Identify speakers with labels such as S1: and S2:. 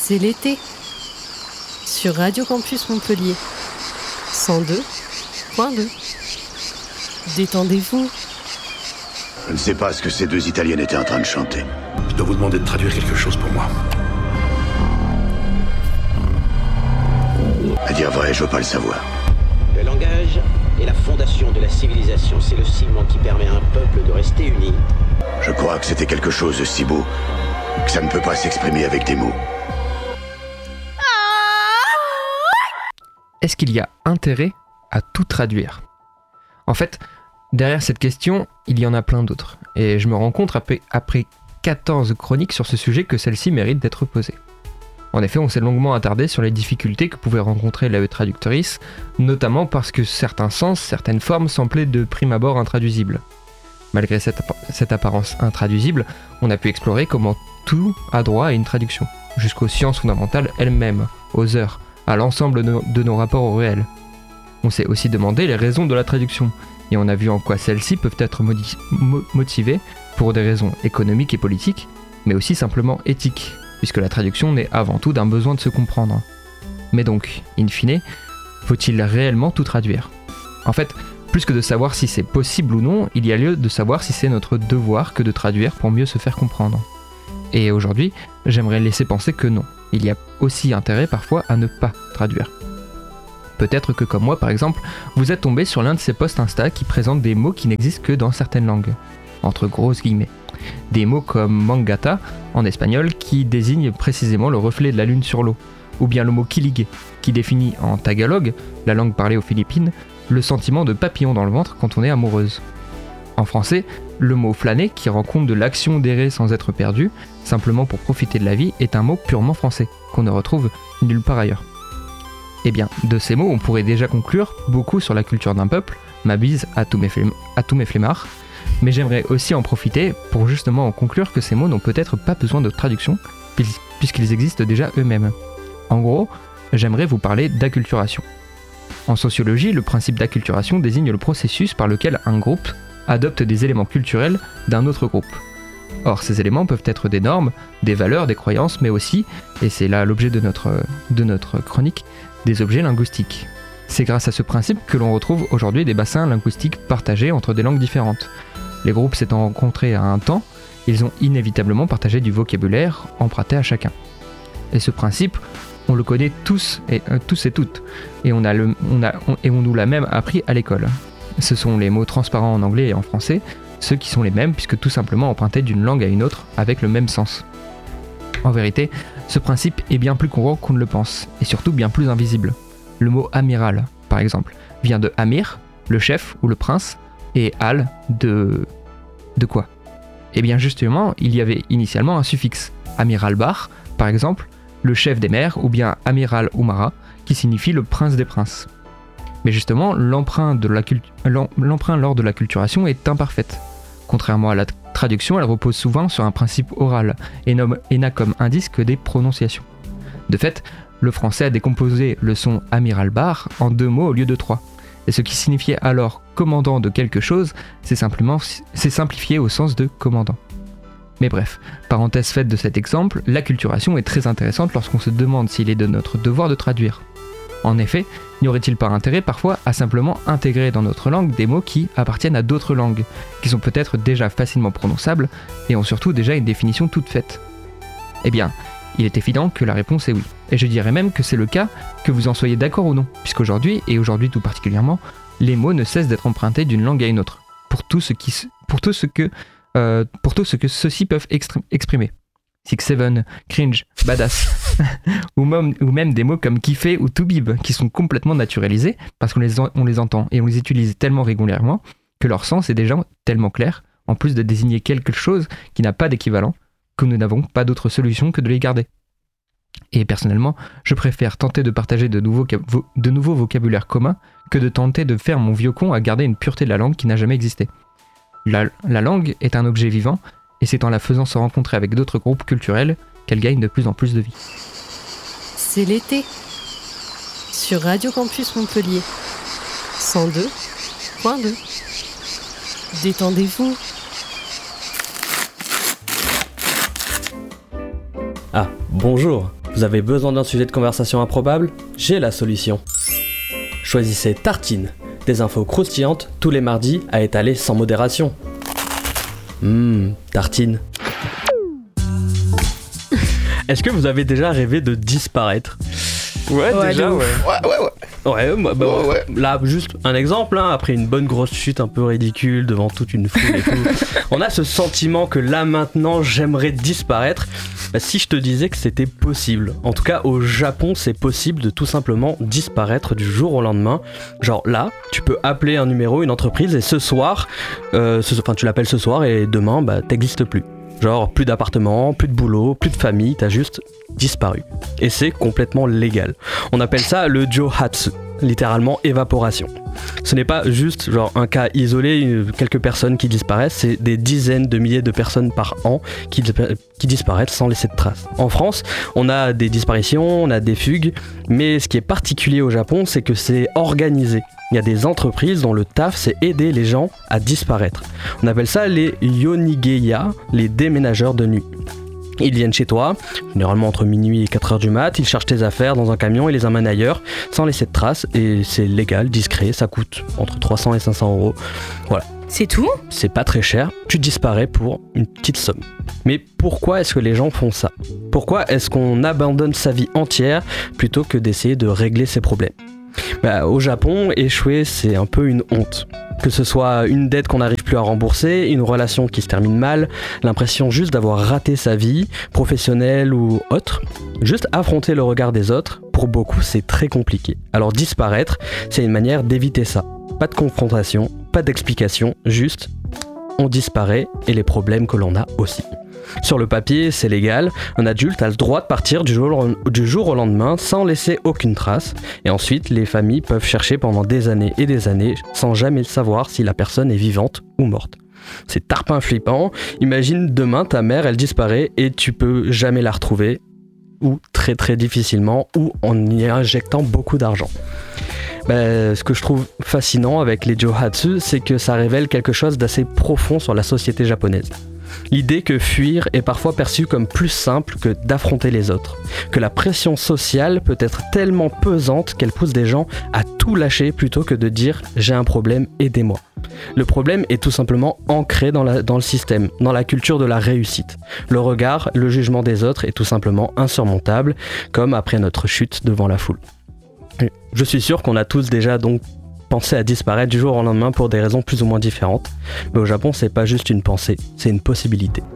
S1: C'est l'été sur Radio Campus Montpellier 102.2. Détendez-vous.
S2: Je ne sais pas ce que ces deux Italiennes étaient en train de chanter.
S3: Je dois vous demander de traduire quelque chose pour moi.
S2: À dire vrai, je veux pas le savoir.
S4: Le langage est la fondation de la civilisation. C'est le ciment qui permet à un peuple de rester uni.
S2: Je crois que c'était quelque chose de si beau que ça ne peut pas s'exprimer avec des mots.
S5: Est-ce qu'il y a intérêt à tout traduire ? En fait, derrière cette question, il y en a plein d'autres. Et je me rends compte après 14 chroniques sur ce sujet que celle-ci mérite d'être posée. En effet, on s'est longuement attardé sur les difficultés que pouvait rencontrer l'AE traductrice, notamment parce que certains sens, certaines formes semblaient de prime abord intraduisibles. Malgré cette apparence intraduisible, on a pu explorer comment tout a droit à une traduction, jusqu'aux sciences fondamentales elles-mêmes, aux heures, à l'ensemble de nos rapports au réel. On s'est aussi demandé les raisons de la traduction, et on a vu en quoi celles-ci peuvent être motivées pour des raisons économiques et politiques, mais aussi simplement éthiques, puisque la traduction naît avant tout d'un besoin de se comprendre. Mais donc, in fine, faut-il réellement tout traduire ? En fait, plus que de savoir si c'est possible ou non, il y a lieu de savoir si c'est notre devoir que de traduire pour mieux se faire comprendre. Et aujourd'hui, j'aimerais laisser penser que non. Il y a aussi intérêt parfois à ne pas traduire. Peut-être que comme moi par exemple, vous êtes tombé sur l'un de ces posts Insta qui présentent des mots qui n'existent que dans certaines langues, entre grosses guillemets. Des mots comme mangata en espagnol qui désigne précisément le reflet de la lune sur l'eau, ou bien le mot kilige qui définit en tagalog, la langue parlée aux Philippines, le sentiment de papillon dans le ventre quand on est amoureuse. En français, le mot flâner qui rend compte de l'action d'errer sans être perdu, simplement pour profiter de la vie, est un mot purement français, qu'on ne retrouve nulle part ailleurs. Eh bien, de ces mots, on pourrait déjà conclure beaucoup sur la culture d'un peuple, ma bise à tous mes flemmards, mais j'aimerais aussi en profiter pour justement en conclure que ces mots n'ont peut-être pas besoin de traduction, puisqu'ils existent déjà eux-mêmes. En gros, j'aimerais vous parler d'acculturation. En sociologie, le principe d'acculturation désigne le processus par lequel un groupe adopte des éléments culturels d'un autre groupe. Or, ces éléments peuvent être des normes, des valeurs, des croyances, mais aussi, et c'est là l'objet de notre chronique, des objets linguistiques. C'est grâce à ce principe que l'on retrouve aujourd'hui des bassins linguistiques partagés entre des langues différentes. Les groupes s'étant rencontrés à un temps, ils ont inévitablement partagé du vocabulaire emprunté à chacun. Et ce principe, on le connaît tous et toutes, et on nous l'a même appris à l'école. Ce sont les mots transparents en anglais et en français, ceux qui sont les mêmes puisque tout simplement empruntés d'une langue à une autre avec le même sens. En vérité, ce principe est bien plus courant qu'on ne le pense, et surtout bien plus invisible. Le mot amiral, par exemple, vient de Amir, le chef ou le prince, et al de quoi ? Eh bien justement, il y avait initialement un suffixe, Amiral Bar, par exemple, le chef des mers, ou bien Amiral Umara, qui signifie le prince des princes. Mais justement, l'emprunt lors de l'acculturation est imparfaite. Contrairement à la traduction, elle repose souvent sur un principe oral et n'a comme indice que des prononciations. De fait, le français a décomposé le son Amiral Bar en 2 mots au lieu de 3. Et ce qui signifiait alors commandant de quelque chose, c'est simplifié au sens de commandant. Mais bref, parenthèse faite de cet exemple, l'acculturation est très intéressante lorsqu'on se demande s'il est de notre devoir de traduire. En effet, n'y aurait-il pas intérêt parfois à simplement intégrer dans notre langue des mots qui appartiennent à d'autres langues, qui sont peut-être déjà facilement prononçables et ont surtout déjà une définition toute faite ? Eh bien, il est évident que la réponse est oui. Et je dirais même que c'est le cas, que vous en soyez d'accord ou non, puisqu'aujourd'hui, et aujourd'hui tout particulièrement, les mots ne cessent d'être empruntés d'une langue à une autre, pour tout ce que ceux-ci peuvent exprimer. 6-7, cringe, badass, ou même des mots comme kiffer ou toubib, qui sont complètement naturalisés, parce qu'on les entend et on les utilise tellement régulièrement, que leur sens est déjà tellement clair, en plus de désigner quelque chose qui n'a pas d'équivalent, que nous n'avons pas d'autre solution que de les garder. Et personnellement, je préfère tenter de partager de nouveaux vocabulaires communs que de tenter de faire mon vieux con à garder une pureté de la langue qui n'a jamais existé. La langue est un objet vivant, et c'est en la faisant se rencontrer avec d'autres groupes culturels qu'elle gagne de plus en plus de vie.
S1: C'est l'été sur Radio Campus Montpellier 102.2. Détendez-vous.
S6: Ah, bonjour. Vous avez besoin d'un sujet de conversation improbable ? J'ai la solution. Choisissez Tartine, des infos croustillantes tous les mardis à étaler sans modération. Tartine. Est-ce que vous avez déjà rêvé de disparaître ?
S5: Ouais, déjà, ouais.
S6: Ouais. Là, juste un exemple, après une bonne grosse chute un peu ridicule devant toute une foule et tout. On a ce sentiment que là, maintenant, j'aimerais disparaître. Si je te disais que c'était possible. En tout cas, au Japon, c'est possible de tout simplement disparaître du jour au lendemain. Genre là, tu peux appeler un numéro, une entreprise, et ce soir, tu l'appelles ce soir et demain, t'existes plus. Genre plus d'appartement, plus de boulot, plus de famille, t'as juste disparu. Et c'est complètement légal. On appelle ça le johatsu, littéralement évaporation. Ce n'est pas juste genre un cas isolé, quelques personnes qui disparaissent, c'est des dizaines de milliers de personnes par an qui disparaissent sans laisser de traces. En France, on a des disparitions, on a des fugues, mais ce qui est particulier au Japon, c'est que c'est organisé. Il y a des entreprises dont le taf, c'est aider les gens à disparaître. On appelle ça les yonigeya, les déménageurs de nuit. Ils viennent chez toi, généralement entre minuit et 4h du mat, ils chargent tes affaires dans un camion et les amènent ailleurs, sans laisser de traces, et c'est légal, discret, ça coûte entre 300 et 500 €. Voilà.
S7: C'est tout ?
S6: C'est pas très cher, tu disparais pour une petite somme. Mais pourquoi est-ce que les gens font ça ? Pourquoi est-ce qu'on abandonne sa vie entière plutôt que d'essayer de régler ses problèmes ? Au Japon, échouer, c'est un peu une honte. Que ce soit une dette qu'on n'arrive plus à rembourser, une relation qui se termine mal, l'impression juste d'avoir raté sa vie, professionnelle ou autre. Juste affronter le regard des autres, pour beaucoup, c'est très compliqué. Alors disparaître, c'est une manière d'éviter ça. Pas de confrontation, pas d'explication, juste on disparaît et les problèmes que l'on a aussi. Sur le papier, c'est légal, un adulte a le droit de partir du jour au lendemain sans laisser aucune trace, et ensuite les familles peuvent chercher pendant des années et des années sans jamais savoir si la personne est vivante ou morte. C'est tarpin flippant, imagine demain ta mère elle disparaît et tu peux jamais la retrouver, ou très très difficilement, ou en y injectant beaucoup d'argent. Ce que je trouve fascinant avec les johatsu, c'est que ça révèle quelque chose d'assez profond sur la société japonaise. L'idée que fuir est parfois perçue comme plus simple que d'affronter les autres. Que la pression sociale peut être tellement pesante qu'elle pousse des gens à tout lâcher plutôt que de dire « j'ai un problème, aidez-moi ». Le problème est tout simplement ancré dans le système, dans la culture de la réussite. Le regard, le jugement des autres est tout simplement insurmontable, comme après notre chute devant la foule. Je suis sûr qu'on a tous déjà donc pensé à disparaître du jour au lendemain pour des raisons plus ou moins différentes. Mais au Japon, c'est pas juste une pensée, c'est une possibilité.